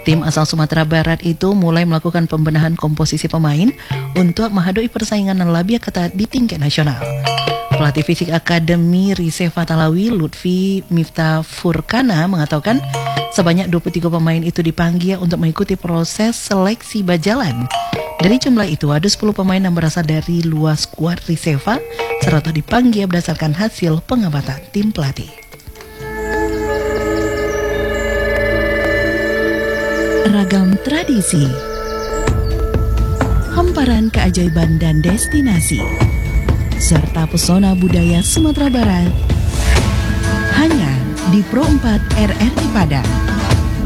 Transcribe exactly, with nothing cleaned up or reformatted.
Tim asal Sumatera Barat itu mulai melakukan pembenahan komposisi pemain untuk menghadapi persaingan yang lebih ketat di tingkat nasional. Pelatih fisik Akademi Riseva Talawi, Lutfi Miftah Furkana, mengatakan sebanyak dua puluh tiga pemain itu dipanggil untuk mengikuti proses seleksi berjalan. Dari jumlah itu, ada sepuluh pemain yang berasal dari luar skuad Riseva, serta dipanggil berdasarkan hasil pengamatan tim pelatih. Ragam tradisi, hamparan keajaiban dan destinasi, serta pesona budaya Sumatera Barat, hanya di Pro empat R R I Padang.